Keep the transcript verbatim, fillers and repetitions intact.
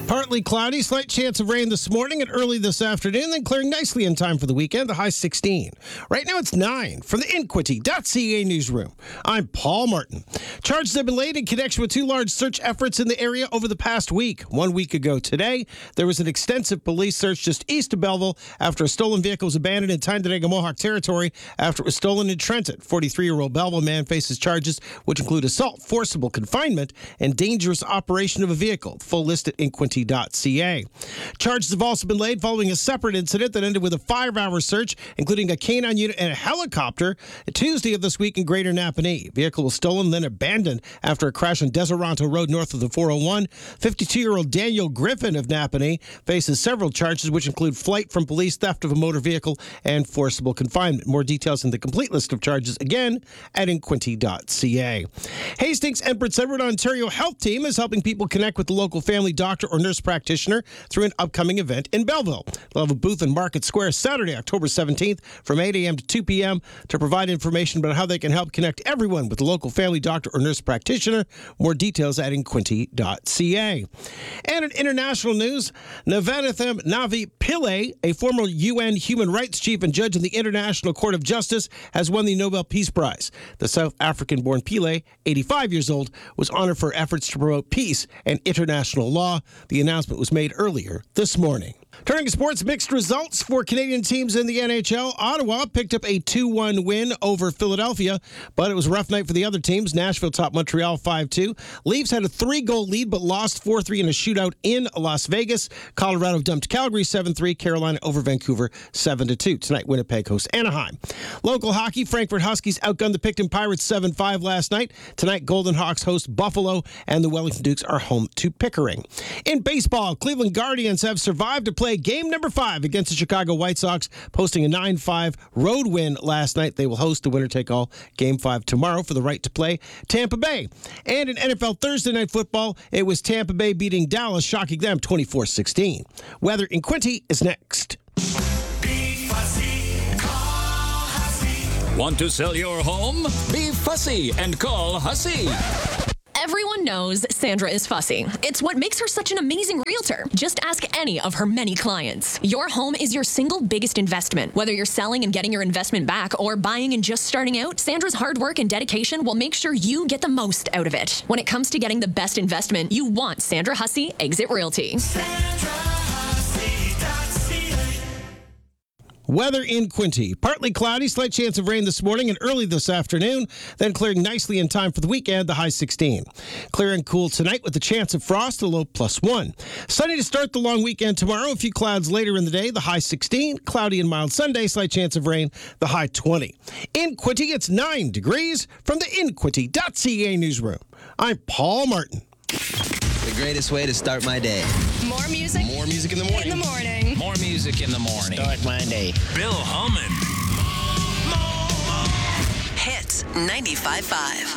Partly cloudy, slight chance of rain this morning and early this afternoon, then clearing nicely in time for the weekend, the high sixteen. Right now it's nine. From the Inquity dot C A newsroom, I'm Paul Martin. Charges have been laid in connection with two large search efforts in the area over the past week. One week ago today, there was an extensive police search just east of Belleville after a stolen vehicle was abandoned in Tyndall Mohawk territory after it was stolen in Trenton. forty-three-year-old Belleville man faces charges which include assault, forcible confinement, and dangerous operation of a vehicle. Full list at Inquity dot C A. Charges have also been laid following a separate incident that ended with a five-hour search, including a canine unit and a helicopter, Tuesday of this week in Greater Napanee. Vehicle was stolen, then abandoned after a crash on Deseronto Road north of the four oh one. fifty-two-year-old Daniel Griffin of Napanee faces several charges, which include flight from police, theft of a motor vehicle, and forcible confinement. More details in the complete list of charges, again, at Inquity dot C A. Hastings and Prince Edward Ontario Health Team is helping people connect with the local family doctor or nurse practitioner through an upcoming event in Belleville. They'll have a booth in Market Square Saturday, October seventeenth from eight a.m. to two p.m. to provide information about how they can help connect everyone with the local family doctor or nurse practitioner. More details at Inquity dot C A. And in international news, Navanathan Navi Pillay, a former U N human rights chief and judge in the International Court of Justice, has won the Nobel Peace Prize. The South African-born Pillay, eighty-five years old, was honored for efforts to promote peace and international law. The announcement was made earlier this morning. Turning to sports, mixed results for Canadian teams in the N H L. Ottawa picked up a two one win over Philadelphia, but it was a rough night for the other teams. Nashville topped Montreal five two. Leafs had a three-goal lead but lost four three in a shootout in Las Vegas. Colorado dumped Calgary seven three. Carolina over Vancouver seven to two. Tonight, Winnipeg hosts Anaheim. Local hockey, Frankfurt Huskies outgunned the Picton Pirates seven five last night. Tonight, Golden Hawks host Buffalo, and the Wellington Dukes are home to Pickering. In baseball, Cleveland Guardians have survived to play game number five against the Chicago White Sox, posting a nine five road win last night. They will host the winner-take-all game five tomorrow for the right to play Tampa Bay. And in N F L Thursday Night Football, it was Tampa Bay beating Dallas, shocking them twenty-four sixteen. Weather in Quinty is next. Be fussy, call Hussey. Want to sell your home? Be fussy and call Hussey. Everyone knows Sandra is fussy. It's what makes her such an amazing realtor. Just ask any of her many clients. Your home is your single biggest investment. Whether you're selling and getting your investment back or buying and just starting out, Sandra's hard work and dedication will make sure you get the most out of it. When it comes to getting the best investment, you want Sandra Hussey Exit Realty. Sandra Hussey dot C A. Weather in Quinty. Partly cloudy, slight chance of rain this morning and early this afternoon, then clearing nicely in time for the weekend, the high sixteen. Clear and cool tonight with the chance of frost, a low plus one. Sunny to start the long weekend tomorrow, a few clouds later in the day, the high sixteen. Cloudy and mild Sunday, slight chance of rain, the high twenty. In Quinty, it's nine degrees. From the Inquity dot C A newsroom, I'm Paul Martin. The greatest way to start my day. More music. More music in the morning. In the morning. More music in the morning. Start my day. Bill Hummond. Hits ninety-five point five.